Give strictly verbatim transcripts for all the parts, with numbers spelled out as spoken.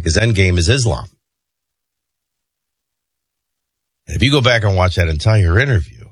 think his end game is Islam. And if you go back and watch that entire interview,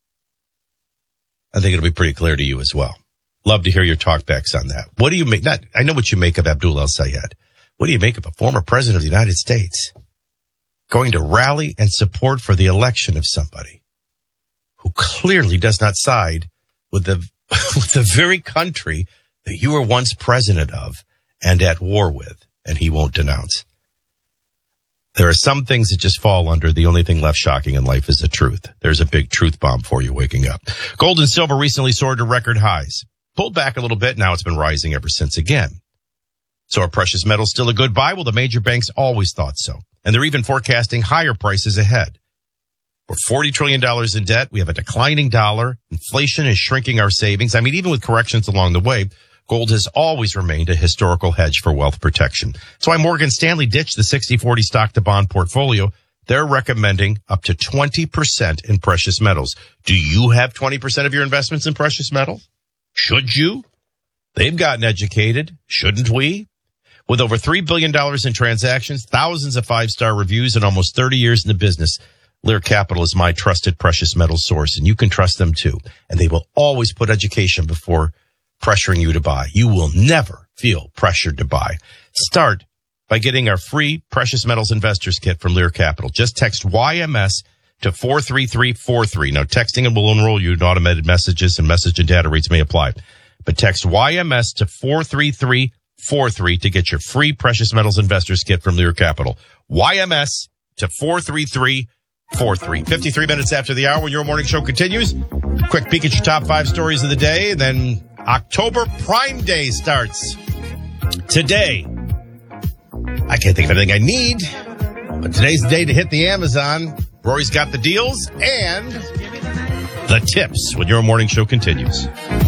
I think it'll be pretty clear to you as well. Love to hear your talkbacks on that. What do you make? Not, I know what you make of Abdul El-Sayed. What do you make of a former president of the United States going to rally and support for the election of somebody who clearly does not side with the with the very country that you were once president of and at war with, and he won't denounce? There are some things that just fall under the only thing left shocking in life is the truth. There's a big truth bomb for you waking up. Gold and silver recently soared to record highs. Pulled back a little bit. Now it's been rising ever since again. So are precious metals still a good buy? Well, the major banks always thought so. And they're even forecasting higher prices ahead. We're forty trillion dollars in debt. We have a declining dollar. Inflation is shrinking our savings. I mean, even with corrections along the way, gold has always remained a historical hedge for wealth protection. That's why Morgan Stanley ditched the sixty forty stock to bond portfolio. They're recommending up to twenty percent in precious metals. Do you have twenty percent of your investments in precious metals? Should you? They've gotten educated. Shouldn't we? With over three billion dollars in transactions, thousands of five-star reviews, and almost thirty years in the business, Lear Capital is my trusted precious metal source, and you can trust them too. And they will always put education before pressuring you to buy. You will never feel pressured to buy. Start by getting our free Precious Metals Investors Kit from Lear Capital. Just text Y M S to four three three four three. Now, texting will enroll you in automated messages, and message and data rates may apply. But text Y M S to four three three four three to get your free Precious Metals Investors Kit from Lear Capital. Y M S to four three three four three. fifty-three minutes after the hour, your morning show continues. Quick peek at your top five stories of the day, and then October Prime Day starts today. I can't think of anything I need, but today's the day to hit the Amazon. Rory's got the deals and the tips when your morning show continues.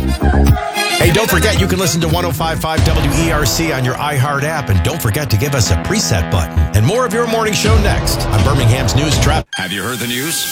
Hey, don't forget you can listen to one oh five point five W E R C on your iHeart app, and don't forget to give us a preset button. And more of your morning show next on Birmingham's News Trap. Have you heard the news?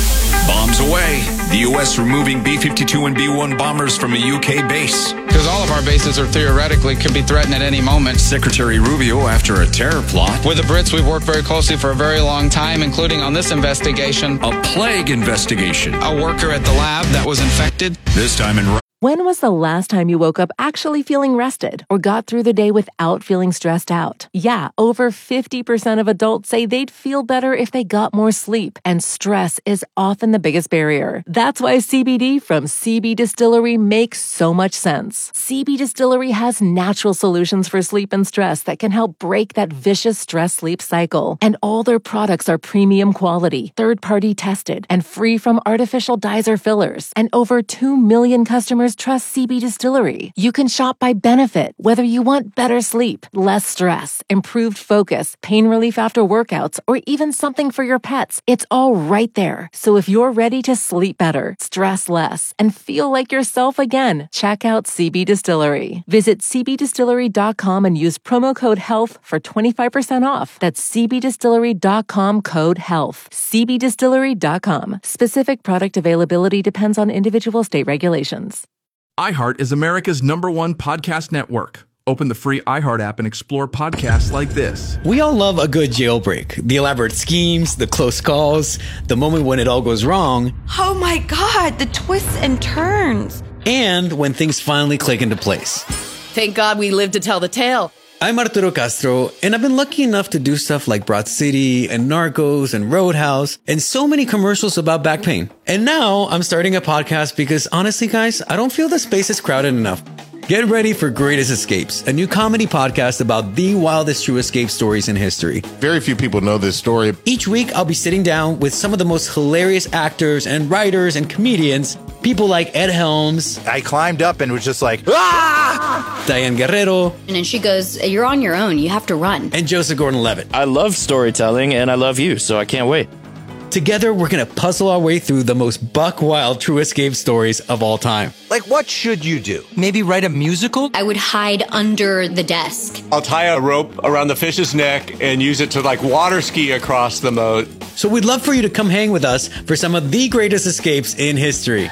Bombs away. The U S removing B fifty-two and B one bombers from a U K base. Because all of our bases are theoretically could be threatened at any moment. Secretary Rubio after a terror plot. With the Brits, we've worked very closely for a very long time, including on this investigation. A plague investigation. A worker at the lab that was infected. This time in... When was the last time you woke up actually feeling rested or got through the day without feeling stressed out? Yeah, over fifty percent of adults say they'd feel better if they got more sleep, and stress is often the biggest barrier. That's why C B D from C B Distillery makes so much sense. C B Distillery has natural solutions for sleep and stress that can help break that vicious stress-sleep cycle. And all their products are premium quality, third-party tested, and free from artificial dyes or fillers. And over two million customers trust C B Distillery. You can shop by benefit, whether you want better sleep, less stress, improved focus, pain relief after workouts, or even something for your pets. It's all right there. So if you're ready to sleep better, stress less, and feel like yourself again, check out C B Distillery. Visit C B distillery dot com and use promo code HEALTH for twenty-five percent off. That's C B distillery dot com code HEALTH. C B distillery dot com. Specific product availability depends on individual state regulations. iHeart is America's number one podcast network. Open the free iHeart app and explore podcasts like this. We all love a good jailbreak. The elaborate schemes, the close calls, the moment when it all goes wrong. Oh my God, the twists and turns. And when things finally click into place. Thank God we lived to tell the tale. I'm Arturo Castro, and I've been lucky enough to do stuff like Broad City and Narcos and Roadhouse and so many commercials about back pain. And now I'm starting a podcast because honestly, guys, I don't feel the space is crowded enough. Get ready for Greatest Escapes, a new comedy podcast about the wildest true escape stories in history. Very few people know this story. Each week, I'll be sitting down with some of the most hilarious actors and writers and comedians. People like Ed Helms. I climbed up and was just like, ah! Diane Guerrero. And then she goes, you're on your own. You have to run. And Joseph Gordon-Levitt. I love storytelling and I love you, so I can't wait. Together, we're going to puzzle our way through the most buck-wild true escape stories of all time. Like, what should you do? Maybe write a musical? I would hide under the desk. I'll tie a rope around the fish's neck and use it to, like, water ski across the moat. So we'd love for you to come hang with us for some of the greatest escapes in history.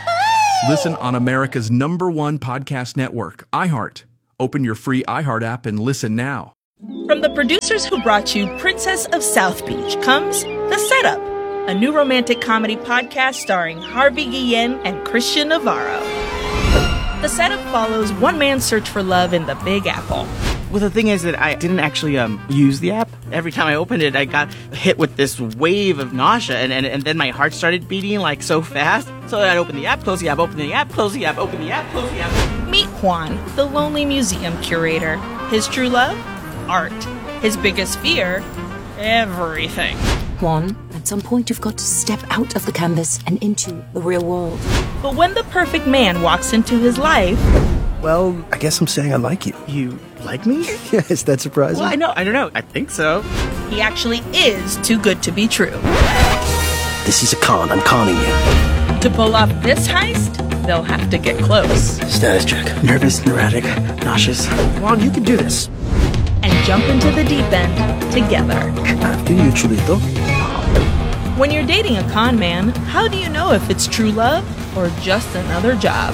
Listen on America's number one podcast network, iHeart. Open your free iHeart app and listen now. From the producers who brought you Princess of South Beach comes The Setup, a new romantic comedy podcast starring Harvey Guillen and Christian Navarro. The Setup follows one man's search for love in the Big Apple. Well, the thing is that I didn't actually um, use the app. Every time I opened it, I got hit with this wave of nausea, and, and, and then my heart started beating like so fast. So I'd open the app, close the app, open the app, close the app, open the app, close the app. Meet Juan, the lonely museum curator. His true love? Art. His biggest fear? Everything. Juan, at some point you've got to step out of the canvas and into the real world. But when the perfect man walks into his life... Well, I guess I'm saying I like you. You like me? Yes, that's surprising. Well, I know, I don't know. I think so. He actually is too good to be true. This is a con. I'm conning you. To pull off this heist, they'll have to get close. Status check. Nervous, neurotic, nauseous. Juan, you can do this. And jump into the deep end together. After you, Chulito. When you're dating a con man, how do you know if it's true love or just another job?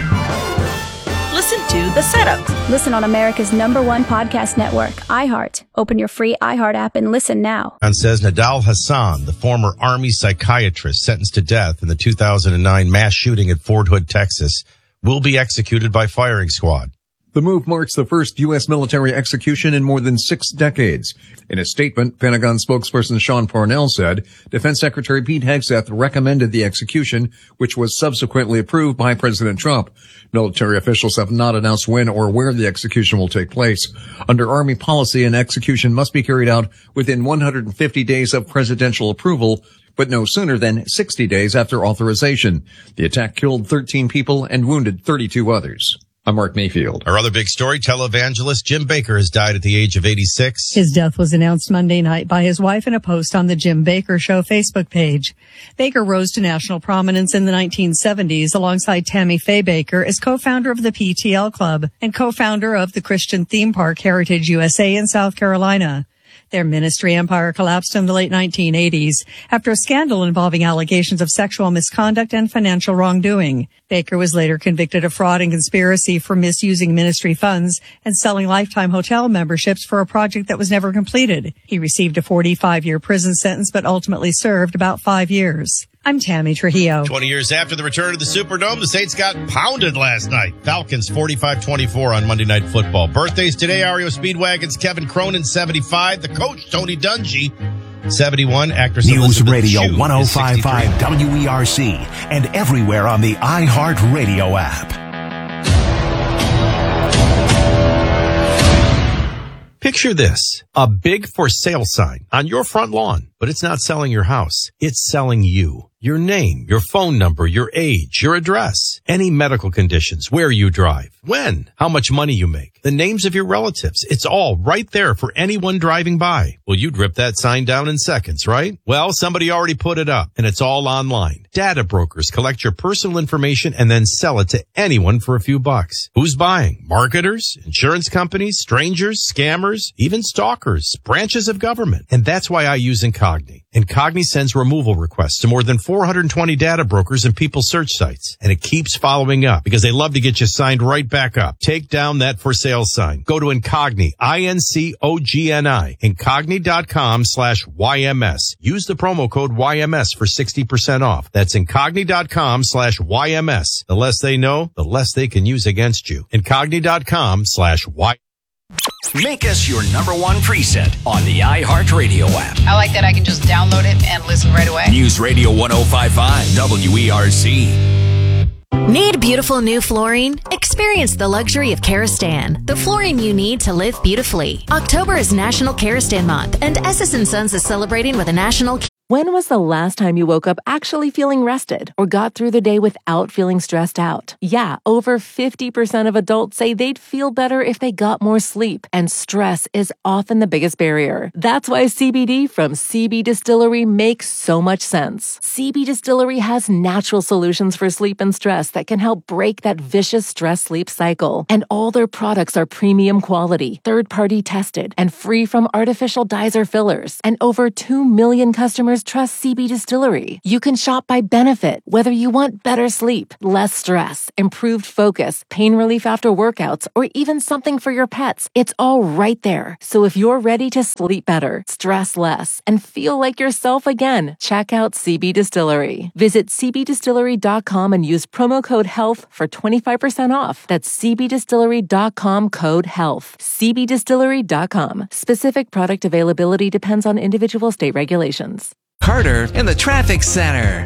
Listen to The Setup. Listen on America's number one podcast network, iHeart. Open your free iHeart app and listen now. And says Nadal Hassan, the former Army psychiatrist sentenced to death in the two thousand nine mass shooting at Fort Hood, Texas, will be executed by firing squad. The move marks the first U S military execution in more than six decades. In a statement, Pentagon spokesperson Sean Parnell said Defense Secretary Pete Hegseth recommended the execution, which was subsequently approved by President Trump. Military officials have not announced when or where the execution will take place. Under Army policy, an execution must be carried out within one hundred fifty days of presidential approval, but no sooner than sixty days after authorization. The attack killed thirteen people and wounded thirty-two others. I'm Mark Mayfield. Our other big story, televangelist Jim Bakker has died at the age of eighty-six. His death was announced Monday night by his wife in a post on the Jim Bakker Show Facebook page. Bakker rose to national prominence in the nineteen seventies alongside Tammy Faye Bakker as co-founder of the P T L Club and co-founder of the Christian theme park Heritage U S A in South Carolina. Their ministry empire collapsed in the late nineteen eighties after a scandal involving allegations of sexual misconduct and financial wrongdoing. Bakker was later convicted of fraud and conspiracy for misusing ministry funds and selling lifetime hotel memberships for a project that was never completed. He received a forty-five year prison sentence but ultimately served about five years. I'm Tammy Trujillo. twenty years after the return of the Superdome, the Saints got pounded last night. Falcons forty-five twenty-four on Monday Night Football. Birthdays today, R E O Speedwagon's Kevin Cronin, seventy-five. The coach, Tony Dungy, seventy-one. Actress News Elizabeth Radio Shue one oh five point five W E R C and everywhere on the iHeartRadio app. Picture this, a big for sale sign on your front lawn, but it's not selling your house. It's selling you. Your name, your phone number, your age, your address, any medical conditions, where you drive, when, how much money you make, the names of your relatives. It's all right there for anyone driving by. Well, you'd rip that sign down in seconds, right? Well, somebody already put it up and it's all online. Data brokers collect your personal information and then sell it to anyone for a few bucks. Who's buying? Marketers, insurance companies, strangers, scammers, even stalkers, branches of government. And that's why I use Incogni. Incogni sends removal requests to more than four hundred twenty data brokers and people search sites. And it keeps following up because they love to get you signed right back up. Take down that for sale sign. Go to Incogni, I N C O G N I, Incogni.com slash YMS. Use the promo code Y M S for sixty percent off. That's Incogni.com slash YMS. The less they know, the less they can use against you. Incogni.com slash Y. Make us your number one preset on the iHeartRadio app. I like that I can just download it and listen right away. News Radio one oh five point five W E R C. Need beautiful new flooring? Experience the luxury of Karastan, the flooring you need to live beautifully. October is National Karastan Month, and Esses and Sons is celebrating with a national... When was the last time you woke up actually feeling rested or got through the day without feeling stressed out? Yeah, over fifty percent of adults say they'd feel better if they got more sleep, and stress is often the biggest barrier. That's why C B D from C B Distillery makes so much sense. C B Distillery has natural solutions for sleep and stress that can help break that vicious stress-sleep cycle. And all their products are premium quality, third-party tested, and free from artificial dyes or fillers. And over two million customers customers trust C B Distillery. You can shop by benefit, whether you want better sleep, less stress, improved focus, pain relief after workouts, or even something for your pets. It's all right there. So if you're ready to sleep better, stress less, and feel like yourself again, check out C B Distillery. Visit c b distillery dot com and use promo code HEALTH for twenty-five percent off. That's c b distillery dot com code HEALTH. c b distillery dot com. Specific product availability depends on individual state regulations. Carter in the traffic center.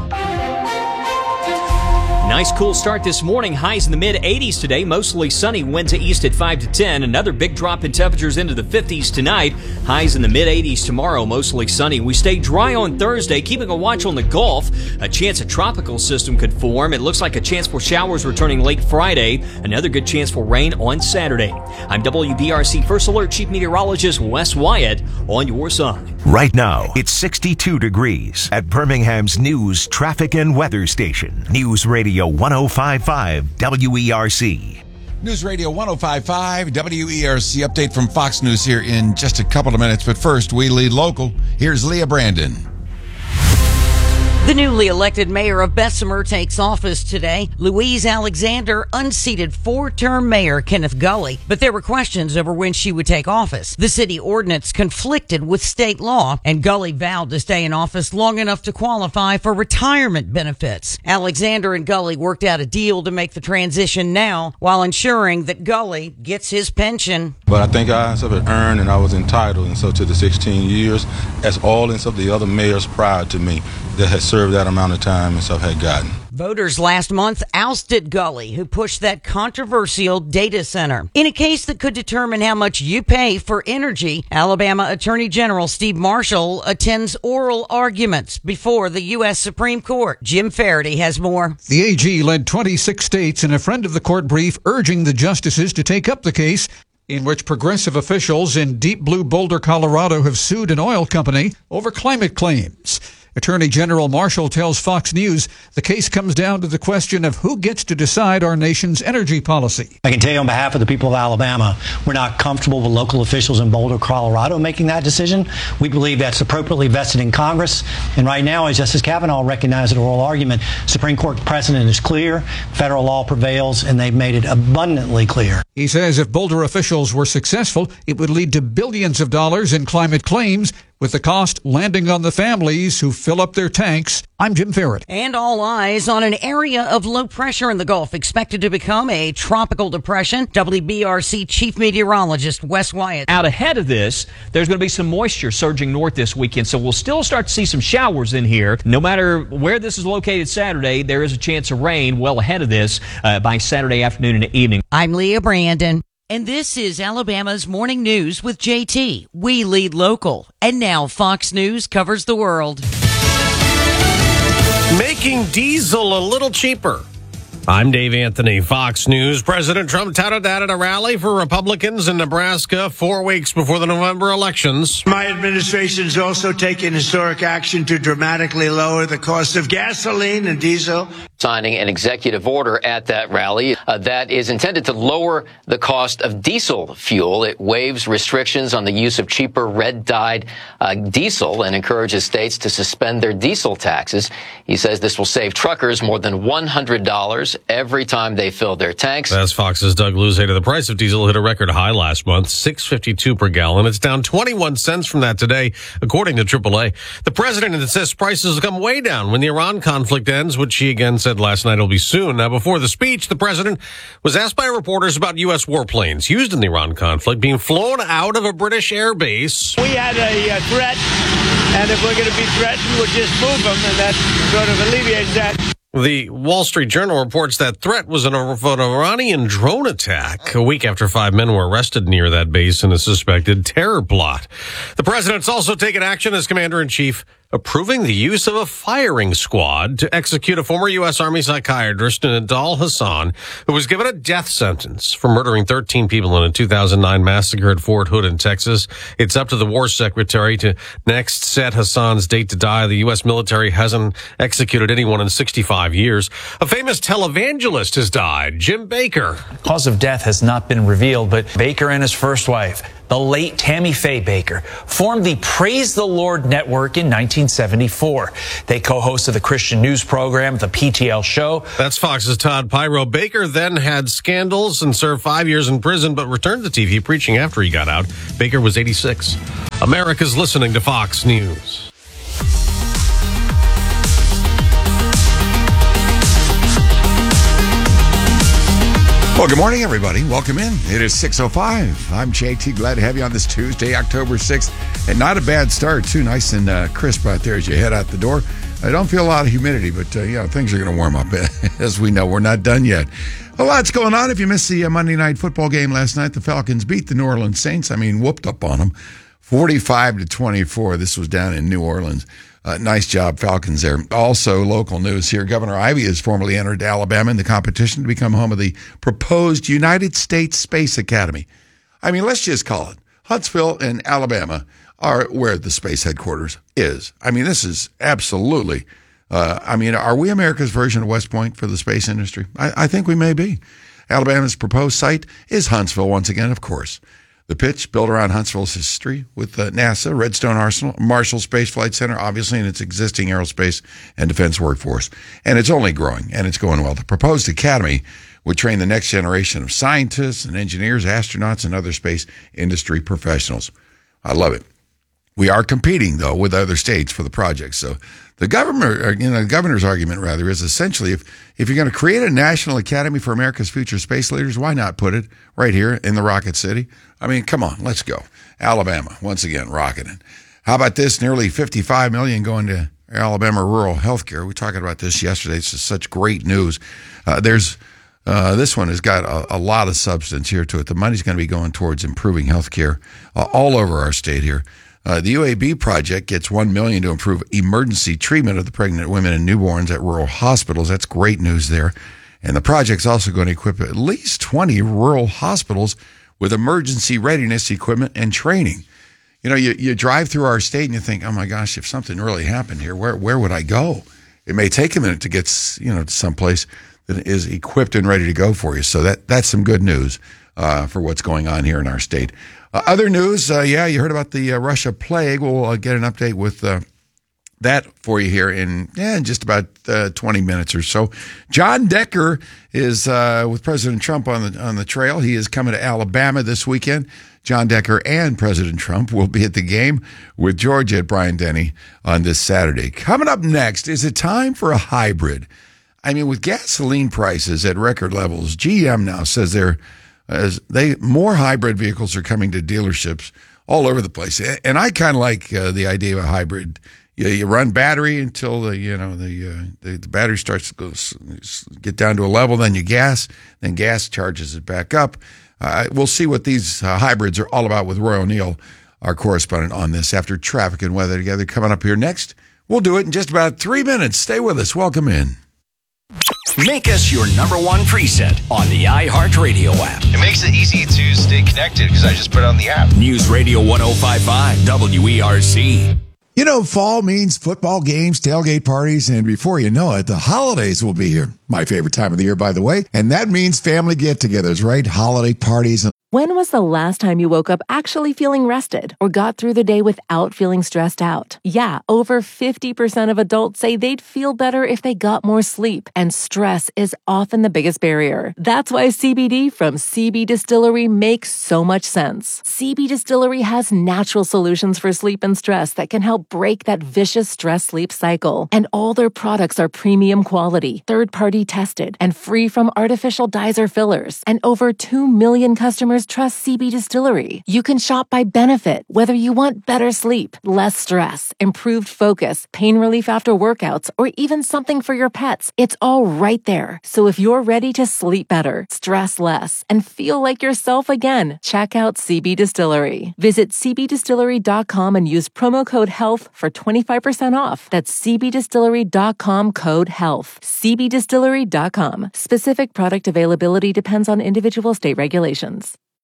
Nice cool start this morning. Highs in the mid eighties today. Mostly sunny. Wind to east at five to ten. Another big drop in temperatures into the fifties tonight. Highs in the mid eighties tomorrow. Mostly sunny. We stay dry on Thursday. Keeping a watch on the Gulf. A chance a tropical system could form. It looks like a chance for showers returning late Friday. Another good chance for rain on Saturday. I'm W B R C First Alert Chief Meteorologist Wes Wyatt on your side. Right now, it's sixty-two degrees at Birmingham's News, Traffic and Weather Station. News Radio one oh five point five W E R C. News Radio one oh five point five W E R C update from Fox News here in just a couple of minutes. But first, we lead local. Here's Leah Brandon. The newly elected mayor of Bessemer takes office today. Louise Alexander unseated four-term mayor Kenneth Gulley, but there were questions over when she would take office. The city ordinance conflicted with state law, and Gulley vowed to stay in office long enough to qualify for retirement benefits. Alexander and Gulley worked out a deal to make the transition now while ensuring that Gulley gets his pension. But I think I have earned and I was entitled, and so to the sixteen years, as all and some of the other mayors prior to me that had served that amount of time and stuff had gotten. Voters last month ousted Gulley, who pushed that controversial data center. In a case that could determine how much you pay for energy, Alabama Attorney General Steve Marshall attends oral arguments before the U S Supreme Court. Jim Faraday has more. The A G led twenty-six states in a friend of the court brief urging the justices to take up the case in which progressive officials in deep blue Boulder, Colorado have sued an oil company over climate claims. Attorney General Marshall tells Fox News the case comes down to the question of who gets to decide our nation's energy policy. I can tell you on behalf of the people of Alabama, we're not comfortable with local officials in Boulder, Colorado making that decision. We believe that's appropriately vested in Congress. And right now, as Justice Kavanaugh recognized at oral argument, Supreme Court precedent is clear, federal law prevails, and they've made it abundantly clear. He says if Boulder officials were successful, it would lead to billions of dollars in climate claims, with the cost landing on the families who fill up their tanks. I'm Jim Ferret. And all eyes on an area of low pressure in the Gulf expected to become a tropical depression. W B R C Chief Meteorologist Wes Wyatt. Out ahead of this, there's going to be some moisture surging north this weekend, so we'll still start to see some showers in here. No matter where this is located Saturday, there is a chance of rain well ahead of this uh, by Saturday afternoon and evening. I'm Leah Brandon. And this is Alabama's Morning News with J T. We lead local. And now Fox News covers the world. Making diesel a little cheaper. I'm Dave Anthony, Fox News. President Trump touted that at a rally for Republicans in Nebraska four weeks before the November elections. My administration has also taken historic action to dramatically lower the cost of gasoline and diesel. Signing an executive order at that rally uh, that is intended to lower the cost of diesel fuel. It waives restrictions on the use of cheaper red-dyed uh, diesel and encourages states to suspend their diesel taxes. He says this will save truckers more than one hundred dollars every time they fill their tanks. That's Fox's Doug Luzader. The price of diesel hit a record high last month, six fifty-two per gallon. It's down twenty-one cents from that today, according to triple A. The president insists prices will come way down when the Iran conflict ends, which he again said last night will be soon. Now, before the speech, the president was asked by reporters about U S warplanes used in the Iran conflict being flown out of a British air base. We had a uh, threat, and if we're going to be threatened, we'll just move them, and that sort of alleviates that. The Wall Street Journal reports that threat was an, an Iranian drone attack a week after five men were arrested near that base in a suspected terror plot. The president's also taken action as commander-in-chief, approving the use of a firing squad to execute a former U S Army psychiatrist, Nidal Hasan, who was given a death sentence for murdering thirteen people in a two thousand nine massacre at Fort Hood in Texas. It's up to the war secretary to next set Hasan's date to die. The U S military hasn't executed anyone in sixty-five years. A famous televangelist has died, Jim Baker. Cause of death has not been revealed, but Baker and his first wife the late Tammy Faye Bakker, formed the Praise the Lord Network in nineteen seventy-four. They co-hosted the Christian news program, The P T L Show. That's Fox's Todd Pyro. Bakker then had scandals and served five years in prison, but returned to T V preaching after he got out. Bakker was eighty-six. America's listening to Fox News. Well, good morning, everybody. Welcome in. It is six oh five. I'm J T. Glad to have you on this Tuesday, October sixth. And not a bad start, too. Nice and uh, crisp out there as you head out the door. I don't feel a lot of humidity, but, uh, yeah, things are going to warm up. As we know, we're not done yet. A lot's going on. If you missed the uh, Monday night football game last night, the Falcons beat the New Orleans Saints. I mean, whooped up on them. forty-five to twenty-four. This was down in New Orleans. Uh, nice job, Falcons there. Also, local news here. Governor Ivey has formally entered Alabama in the competition to become home of the proposed United States Space Academy. I mean, let's just call it. Huntsville and Alabama are where the space headquarters is. I mean, this is absolutely, uh, I mean, are we America's version of West Point for the space industry? I, I think we may be. Alabama's proposed site is Huntsville once again, of course. The pitch, built around Huntsville's history with uh, NASA, Redstone Arsenal, Marshall Space Flight Center, obviously, and its existing aerospace and defense workforce. And it's only growing, and it's going well. The proposed academy would train the next generation of scientists and engineers, astronauts, and other space industry professionals. I love it. We are competing, though, with other states for the project. So the government, or, you know, the governor's argument, rather, is essentially if, if you're going to create a national academy for America's future space leaders, why not put it right here in the Rocket City? I mean, come on, let's go. Alabama, once again, rocketing. How about this? Nearly fifty-five million dollars going to Alabama rural health care. We were talking about this yesterday. It's just such great news. Uh, there's uh, this one has got a, a lot of substance here to it. The money's going to be going towards improving health care uh, all over our state here. Uh, the U A B project gets one million dollars to improve emergency treatment of the pregnant women and newborns at rural hospitals. That's great news there. And the project's also going to equip at least twenty rural hospitals with emergency readiness equipment and training. You know, you, you drive through our state and you think, oh my gosh, if something really happened here, where where would I go? It may take a minute to get, you know, to someplace that is equipped and ready to go for you. So that that's some good news uh, for what's going on here in our state. Uh, other news, uh, yeah, you heard about the uh, Russia plague. We'll uh, get an update with uh, that for you here in, yeah, in just about uh, twenty minutes or so. John Decker is uh, with President Trump on the on the trail. He is coming to Alabama this weekend. John Decker and President Trump will be at the game with Georgia at Bryant-Denny on this Saturday. Coming up next, is it time for a hybrid? I mean, with gasoline prices at record levels, G M now says they're as they more hybrid vehicles are coming to dealerships all over the place, and I kind of like uh, the idea of a hybrid. You, you run battery until the you know the, uh, the the battery starts to go, get down to a level, then you gas, then gas charges it back up. Uh, we'll see what these uh, hybrids are all about with Roy O'Neill, our correspondent, on this after traffic and weather together. Coming up here next, we'll do it in just about three minutes. Stay with us. Welcome in. Make us your number one preset on the iHeartRadio app. It makes it easy to stay connected because I just put it on the app. News Radio one oh five point five W E R C. You know, fall means football games, tailgate parties, and before you know it, the holidays will be here. My favorite time of the year, by the way. And that means family get-togethers, right? Holiday parties. When was the last time you woke up actually feeling rested or got through the day without feeling stressed out? Yeah, over fifty percent of adults say they'd feel better if they got more sleep, and stress is often the biggest barrier. That's why C B D from C B Distillery makes so much sense. C B Distillery has natural solutions for sleep and stress that can help break that vicious stress-sleep cycle. And all their products are premium quality, third-party tested, and free from artificial dyes or fillers. And over two million customers trust C B Distillery. You can shop by benefit, whether you want better sleep, less stress, improved focus, pain relief after workouts, or even something for your pets. It's all right there. So if you're ready to sleep better, stress less, and feel like yourself again, check out C B Distillery. Visit c b distillery dot com and use promo code HEALTH for twenty-five percent off. That's c b distillery dot com code HEALTH. c b distillery dot com. Specific product availability depends on individual state regulations.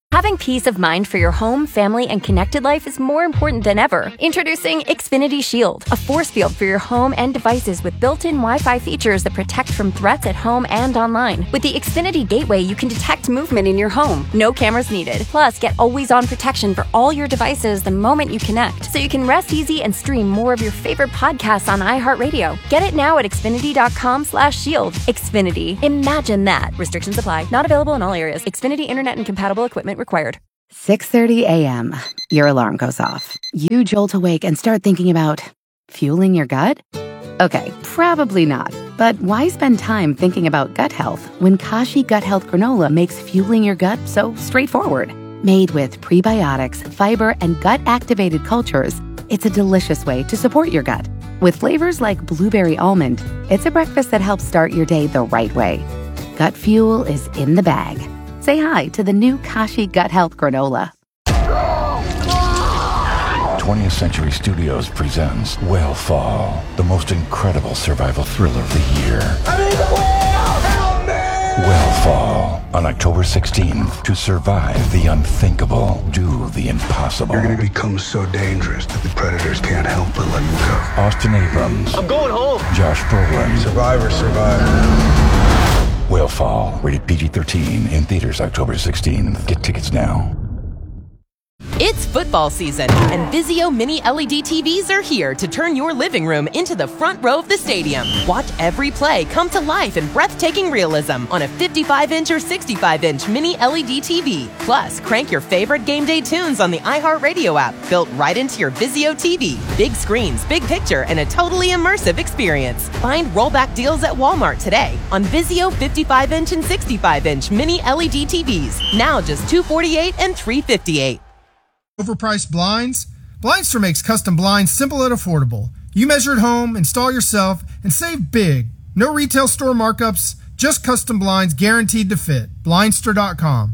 Having peace of mind for your home, family, and connected life is more important than ever. Introducing Xfinity Shield, a force field for your home and devices with built-in Wi-Fi features that protect from threats at home and online. With the Xfinity Gateway, you can detect movement in your home. No cameras needed. Plus, get always-on protection for all your devices the moment you connect, so you can rest easy and stream more of your favorite podcasts on iHeartRadio. Get it now at Xfinity.com slash shield. Xfinity. Imagine that. Restrictions apply. Not available in all areas. Xfinity Internet and compatible equipment required. six thirty a.m. Your alarm goes off. You jolt awake and start thinking about fueling your gut? Okay, probably not. But why spend time thinking about gut health when Kashi Gut Health Granola makes fueling your gut so straightforward? Made with prebiotics, fiber, and gut-activated cultures, it's a delicious way to support your gut. With flavors like blueberry almond, it's a breakfast that helps start your day the right way. Gut fuel is in the bag. Say hi to the new Kashi Gut Health Granola. twentieth Century Studios presents Whale Fall, the most incredible survival thriller of the year. I'm in the whale! Help me! Whale Fall, on October sixteenth. To survive the unthinkable, do the impossible. You're going to become so dangerous that the predators can't help but let you go. Austin Abrams. I'm going home. Josh Brolin. Survivor, survivor. Whale Fall, rated P G thirteen, in theaters October sixteenth. Get tickets now. It's football season, and Vizio Mini L E D T Vs are here to turn your living room into the front row of the stadium. Watch every play come to life in breathtaking realism on a fifty-five inch or sixty-five inch Mini L E D T V. Plus, crank your favorite game day tunes on the iHeartRadio app, built right into your Vizio T V. Big screens, big picture, and a totally immersive experience. Find rollback deals at Walmart today on Vizio fifty-five inch and sixty-five inch Mini L E D T Vs. Now just two hundred forty-eight dollars and three hundred fifty-eight dollars. Overpriced blinds? Blindster makes custom blinds simple and affordable. You measure at home, install yourself, and save big. No retail store markups, just custom blinds guaranteed to fit. Blindster dot com.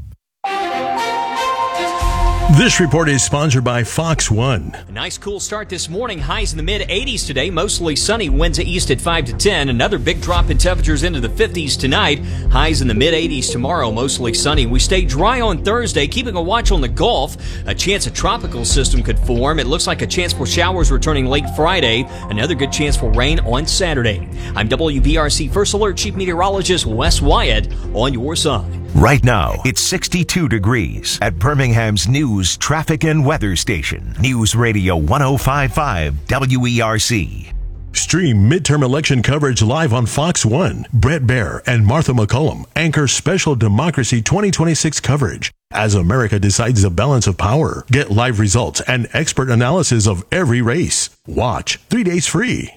This report is sponsored by Fox One. A nice cool start this morning. Highs in the mid eighties today. Mostly sunny. Winds east at five to ten. Another big drop in temperatures into the fifties tonight. Highs in the mid eighties tomorrow. Mostly sunny. We stay dry on Thursday. Keeping a watch on the Gulf. A chance a tropical system could form. It looks like a chance for showers returning late Friday. Another good chance for rain on Saturday. I'm W B R C First Alert Chief Meteorologist Wes Wyatt on your side. Right now, it's sixty-two degrees at Birmingham's News, Traffic, and Weather Station. News Radio one oh five point five W E R C. Stream midterm election coverage live on Fox One. Brett Baer and Martha McCullum anchor special Democracy twenty twenty-six coverage as America decides the balance of power. Get live results and expert analysis of every race. Watch three days free.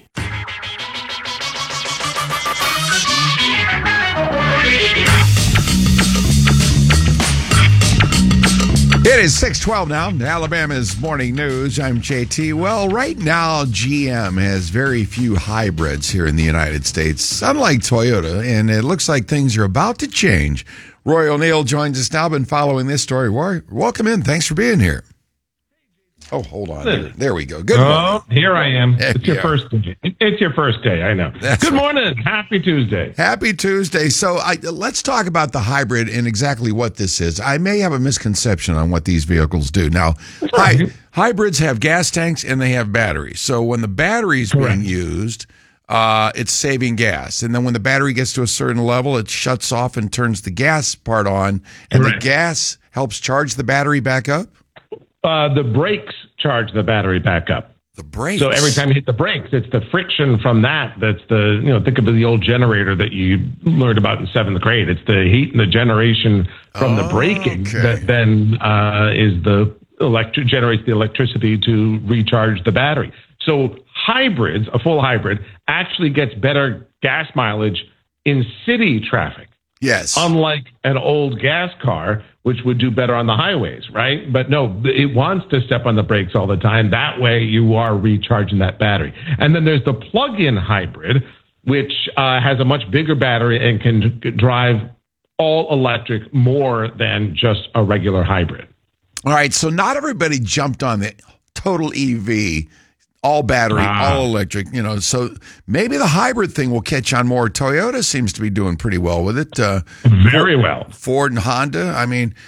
It is six twelve now, Alabama's Morning News. I'm J T. Well, right now, G M has very few hybrids here in the United States, unlike Toyota, and it looks like things are about to change. Roy O'Neill joins us now, been following this story. Roy, welcome in. Thanks for being here. Oh, hold on. There, there we go. Good morning. Oh, here I am. Yeah, It's your yeah. first day. It's your first day, I know. That's Good right. morning. Happy Tuesday. Happy Tuesday. So I, let's talk about the hybrid and exactly what this is. I may have a misconception on what these vehicles do. Now, hy- hybrids have gas tanks and they have batteries. So when the battery's being used, uh, it's saving gas. And then when the battery gets to a certain level, it shuts off and turns the gas part on. And Correct. the gas helps charge the battery back up? Uh, the brakes charge the battery back up. The brakes. So every time you hit the brakes, it's the friction from that that's the, you know, think of the old generator that you learned about in seventh grade. It's the heat and the generation from Oh, the braking okay. that then uh, is the electric generates the electricity to recharge the battery. So hybrids, a full hybrid, actually gets better gas mileage in city traffic. Yes. Unlike an old gas car, which would do better on the highways, right? But no, it wants to step on the brakes all the time. That way you are recharging that battery. And then there's the plug-in hybrid, which uh, has a much bigger battery and can d- drive all electric more than just a regular hybrid. All right. So not everybody jumped on the total E V, all battery, Ah. all electric, you know, so maybe the hybrid thing will catch on more. Toyota seems to be doing pretty well with it. Uh, Very Ford, well. Ford and Honda. I mean,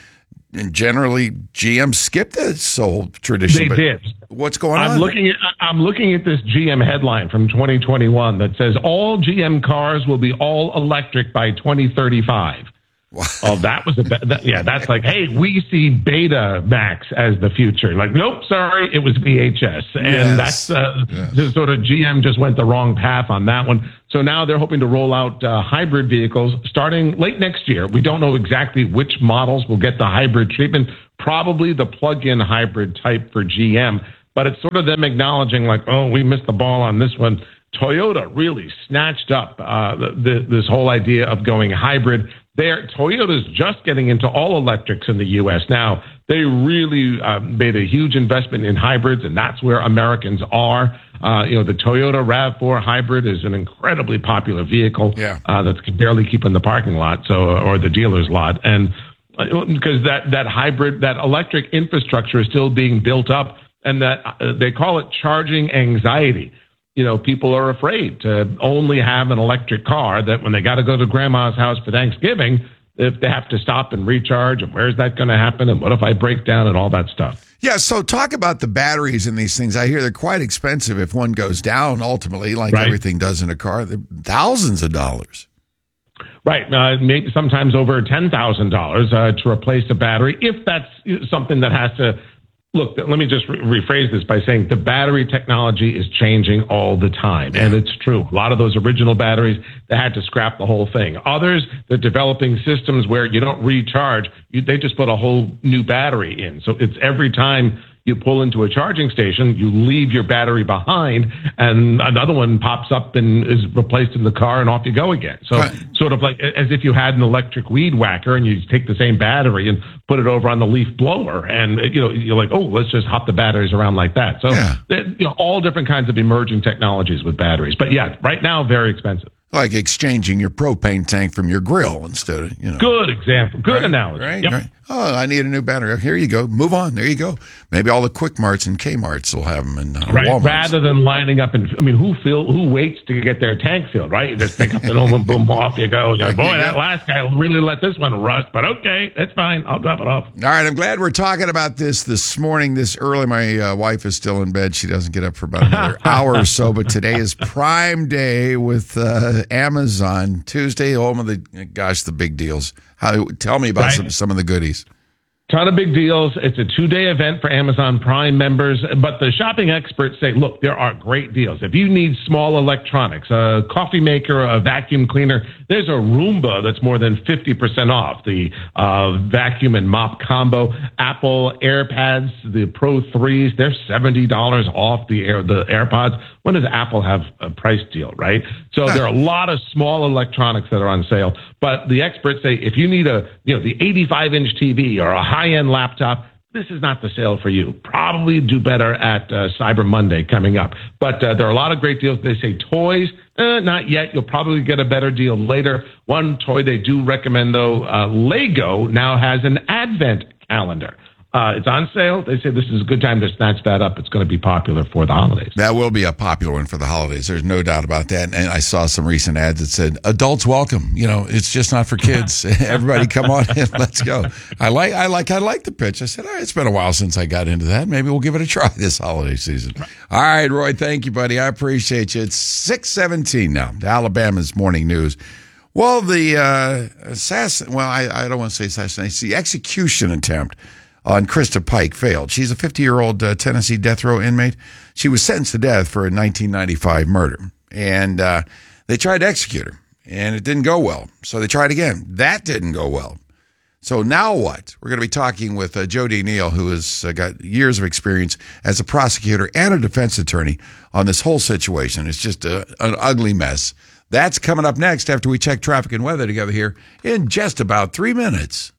and generally G M skipped this whole tradition. They but did. What's going I'm on? looking at I'm looking at this G M headline from twenty twenty-one that says all G M cars will be all electric by twenty thirty-five. Oh, that was a that, yeah. That's like, hey, we see Betamax as the future. Like, nope, sorry, it was V H S, and Yes. that's uh, Yes. just sort of G M just went the wrong path on that one. So now they're hoping to roll out uh, hybrid vehicles starting late next year. We don't know exactly which models will get the hybrid treatment. Probably the plug-in hybrid type for G M, but it's sort of them acknowledging like, oh, we missed the ball on this one. Toyota really snatched up uh, the, the, this whole idea of going hybrid. They're, Toyota's just getting into all electrics in the U S now. They really uh, made a huge investment in hybrids, and that's where Americans are. Uh, you know, the Toyota RAV four hybrid is an incredibly popular vehicle Yeah. uh, that can barely keep in the parking lot, so or the dealer's lot, and uh, because that that hybrid, that electric infrastructure is still being built up, and that uh, they call it charging anxiety. You know, people are afraid to only have an electric car, that when they got to go to grandma's house for Thanksgiving, if they have to stop and recharge, and where's that going to happen, and what if I break down, and all that stuff. Yeah, so talk about the batteries in these things. I hear they're quite expensive if one goes down, ultimately, like Right. everything does in a car. They're thousands of dollars. Right. Uh, maybe sometimes over ten thousand dollars uh, to replace a battery, if that's something that has to. Look, let me just re- rephrase this by saying the battery technology is changing all the time. And it's true. A lot of those original batteries, they had to scrap the whole thing. Others, they're developing systems where you don't recharge. You, they just put a whole new battery in. So it's every time you pull into a charging station, you leave your battery behind, and another one pops up and is replaced in the car, and off you go again. So Right. sort of like as if you had an electric weed whacker, and you take the same battery and put it over on the leaf blower, and you know you're like, oh, let's just hop the batteries around like that. So Yeah. you know, all different kinds of emerging technologies with batteries. But yeah, right now very expensive. Like exchanging your propane tank from your grill instead of, you know. Good example. Good Right, analogy. Right, Yep. right. Oh, I need a new battery. Here you go. Move on. There you go. Maybe all the Quick Marts and Kmarts will have them, and uh, Right. Walmarts. Rather than lining up and, I mean, who fill, who waits to get their tank filled, right? You just pick up and boom, boom, off you go. You're like, boy, that last guy really let this one rust, but okay, that's fine. I'll drop it off. All right, I'm glad we're talking about this this morning, this early. My uh, wife is still in bed. She doesn't get up for about another hour or so, but today is Prime Day with uh, Amazon. Tuesday, home of the, gosh, the big deals. How? Tell me about Right. some, some of the goodies. Ton of big deals. It's a two-day event for Amazon Prime members, but the shopping experts say, look, there are great deals. If you need small electronics, a coffee maker, a vacuum cleaner, there's a Roomba that's more than fifty percent off. The uh, vacuum and mop combo, Apple AirPads, the Pro threes, they're seventy dollars off the Air, the AirPods. When does Apple have a price deal, right? So there are a lot of small electronics that are on sale, but the experts say if you need a, you know, the eighty-five inch T V or a high-end laptop, this is not the sale for you. Probably do better at uh, Cyber Monday coming up. But uh, there are a lot of great deals. They say toys, eh, not yet. You'll probably get a better deal later. One toy they do recommend, though, uh, Lego now has an advent calendar. Uh, it's on sale. They say this is a good time to snatch that up. It's going to be popular for the holidays. That will be a popular one for the holidays. There's no doubt about that. And I saw some recent ads that said, adults welcome. You know, it's just not for kids. Everybody come on in. Let's go. I like, I like, I like the pitch. I said, all right, it's been a while since I got into that. Maybe we'll give it a try this holiday season. All right, Roy, thank you, buddy. I appreciate you. It's six seventeen now. Alabama's morning news. Well, the uh, assassin, well, I, I don't want to say assassination, the execution attempt on Krista Pike failed. She's a fifty-year-old uh, Tennessee death row inmate. She was sentenced to death for a nineteen ninety-five murder. And uh, they tried to execute her, and it didn't go well. So they tried again. That didn't go well. So now what? We're going to be talking with uh, Jody Neal, who has uh, got years of experience as a prosecutor and a defense attorney on this whole situation. It's just a, an ugly mess. That's coming up next after we check traffic and weather together here in just about three minutes.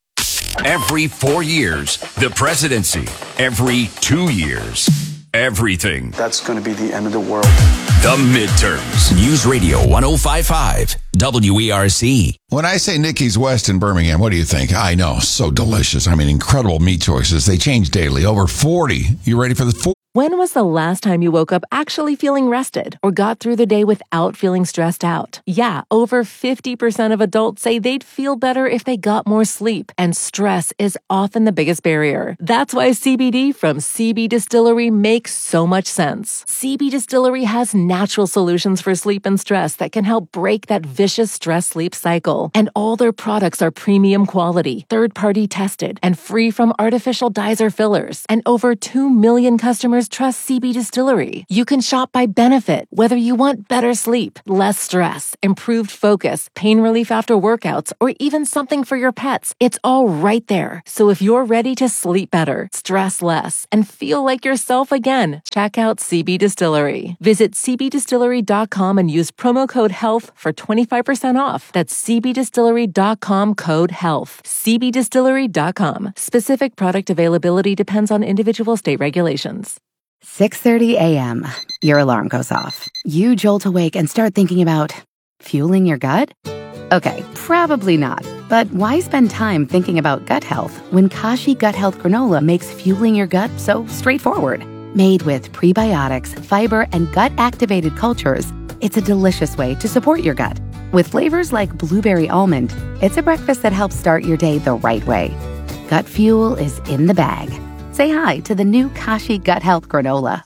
Every four years, the presidency. Every two years, everything. That's going to be the end of the world. The midterms. News Radio one oh five point five, W E R C. When I say Nikki's West in Birmingham, what do you think? I know, so delicious. I mean, incredible meat choices. They change daily. Over forty. You ready for the four? When was the last time you woke up actually feeling rested or got through the day without feeling stressed out? Yeah, over fifty percent of adults say they'd feel better if they got more sleep, and stress is often the biggest barrier. That's why C B D from C B Distillery makes so much sense. C B Distillery has natural solutions for sleep and stress that can help break that vicious stress-sleep cycle. And all their products are premium quality, third-party tested, and free from artificial dyes or fillers. And over two million customers trust C B Distillery. You can shop by benefit, whether you want better sleep, less stress, improved focus, pain relief after workouts, or even something for your pets. It's all right there. So if you're ready to sleep better, stress less, and feel like yourself again, check out C B Distillery. Visit c b distillery dot com and use promo code HEALTH for twenty-five percent off. That's c b distillery dot com code HEALTH. c b distillery dot com. Specific product availability depends on individual state regulations. six thirty a.m. Your alarm goes off. You jolt awake and start thinking about fueling your gut? Okay, probably not. But why spend time thinking about gut health when Kashi Gut Health Granola makes fueling your gut so straightforward? Made with prebiotics, fiber, and gut-activated cultures, it's a delicious way to support your gut. With flavors like blueberry almond, it's a breakfast that helps start your day the right way. Gut fuel is in the bag. Say hi to the new Kashi Gut Health Granola.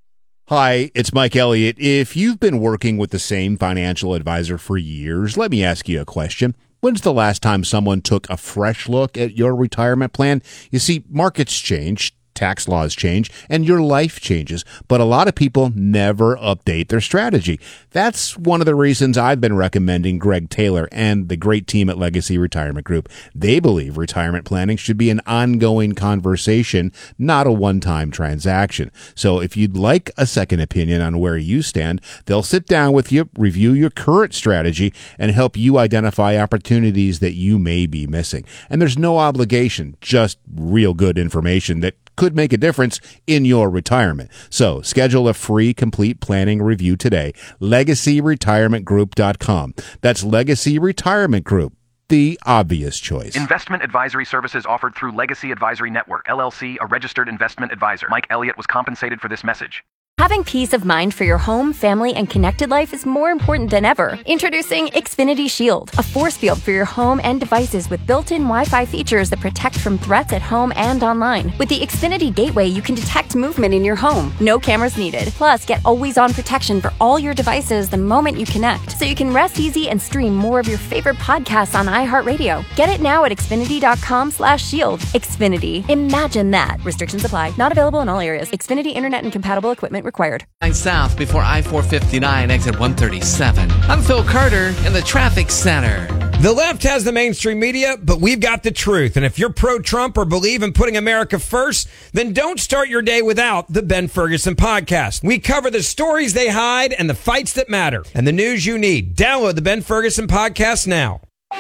Hi, it's Mike Elliott. If you've been working with the same financial advisor for years, let me ask you a question. When's the last time someone took a fresh look at your retirement plan? You see, markets change, tax laws change, and your life changes, but a lot of people never update their strategy. That's one of the reasons I've been recommending Greg Taylor and the great team at Legacy Retirement Group. They believe retirement planning should be an ongoing conversation, not a one-time transaction. So if you'd like a second opinion on where you stand, they'll sit down with you, review your current strategy, and help you identify opportunities that you may be missing. And there's no obligation, just real good information that could make a difference in your retirement. So schedule a free complete planning review today. legacy retirement group dot com. That's Legacy Retirement Group, the obvious choice. Investment advisory services offered through Legacy Advisory Network, L L C, a registered investment advisor. Mike Elliott was compensated for this message. Having peace of mind for your home, family, and connected life is more important than ever. Introducing Xfinity Shield, a force field for your home and devices with built-in Wi-Fi features that protect from threats at home and online. With the Xfinity Gateway, you can detect movement in your home. No cameras needed. Plus, get always-on protection for all your devices the moment you connect, so you can rest easy and stream more of your favorite podcasts on iHeartRadio. Get it now at xfinity dot com slash shield. Xfinity. Imagine that. Restrictions apply. Not available in all areas. Xfinity Internet and compatible equipment required. South before I four fifty-nine, exit one thirty-seven. I'm Phil Carter in the traffic center. The left has the mainstream media, but we've got the truth. And if you're pro-Trump or believe in putting America first, then don't start your day without the Ben Ferguson podcast. We cover the stories they hide and the fights that matter and the news you need. Download the Ben Ferguson podcast now.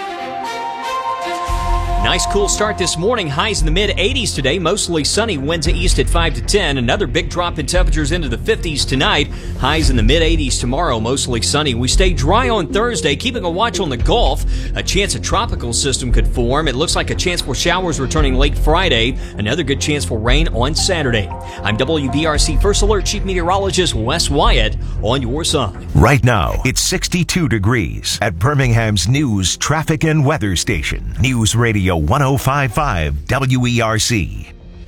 Nice cool start this morning. Highs in the mid eighties today. Mostly sunny. Winds east at five to ten. Another big drop in temperatures into the fifties tonight. Highs in the mid eighties tomorrow. Mostly sunny. We stay dry on Thursday. Keeping a watch on the Gulf. A chance a tropical system could form. It looks like a chance for showers returning late Friday. Another good chance for rain on Saturday. I'm W B R C First Alert Chief Meteorologist Wes Wyatt on your side. Right now, it's sixty-two degrees at Birmingham's news, traffic, and weather station. News Radio one oh five point five W E R C.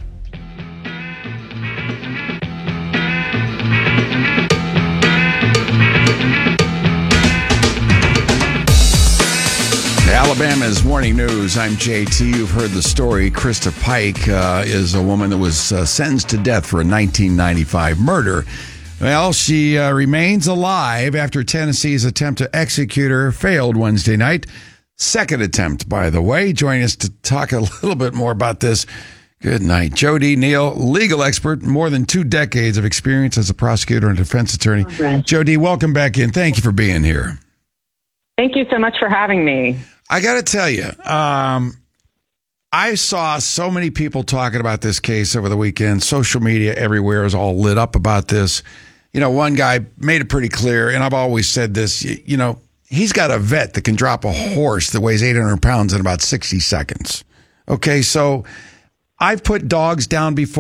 Alabama's Morning News. I'm J T. You've heard the story. Krista Pike uh, is a woman that was uh, sentenced to death for a nineteen ninety-five murder. Well, she uh, remains alive after Tennessee's attempt to execute her failed Wednesday night. Second attempt, by the way. Joining us to talk a little bit more about this. Good night. Jody Neal, legal expert, more than two decades of experience as a prosecutor and defense attorney. Okay. Jody, welcome back in. Thank you for being here. Thank you so much for having me. I got to tell you, um, I saw so many people talking about this case over the weekend. Social media everywhere is all lit up about this. You know, one guy made it pretty clear, and I've always said this, you, you know, he's got a vet that can drop a horse that weighs eight hundred pounds in about sixty seconds. Okay, so I've put dogs down before.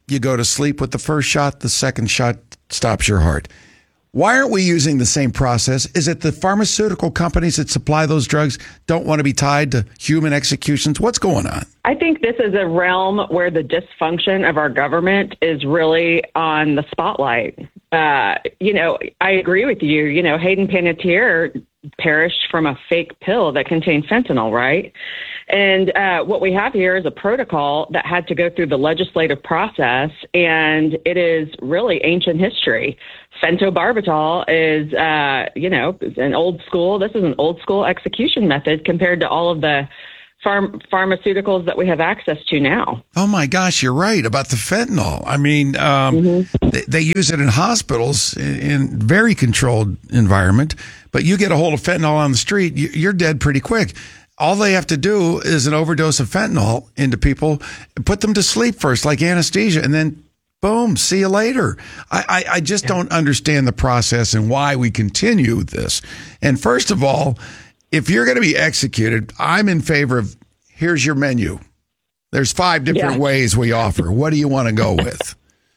you go to sleep with the first shot, the second shot stops your heart. Why aren't we using the same process? Is it the pharmaceutical companies that supply those drugs don't want to be tied to human executions? What's going on? I think this is a realm where the dysfunction of our government is really on the spotlight. Uh, you know, I agree with you. You know, Hayden Panettiere perished from a fake pill that contained fentanyl, right? And uh, what we have here is a protocol that had to go through the legislative process, and it is really ancient history. Fentobarbital is, uh, you know, an old school. This is an old school execution method compared to all of the Pharm- pharmaceuticals that we have access to now. Oh my gosh, you're right about the fentanyl. I mean, um, mm-hmm. they, they use it in hospitals in, in very controlled environment, but you get a hold of fentanyl on the street, you, you're dead pretty quick. All they have to do is an overdose of fentanyl into people, put them to sleep first, like anesthesia, and then boom, see you later. I, I, I just yeah. don't understand the process and why we continue this. And first of all, if you're going to be executed, I'm in favor of, here's your menu. There's five different yeah. ways we offer. What do you want to go with?